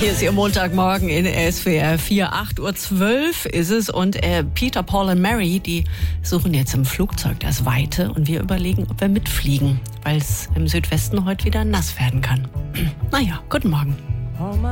Hier ist Ihr Montagmorgen in SWR 4, 8:12 Uhr ist es und Peter, Paul und Mary, die suchen jetzt im Flugzeug das Weite und wir überlegen, ob wir mitfliegen, weil es im Südwesten heute wieder nass werden kann. Naja, guten Morgen.